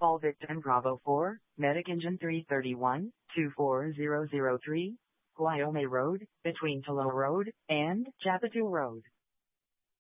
All victim Bravo 4, Medic Engine 331, 24003, Guayome Road, between Tolo Road and Chapatul Road.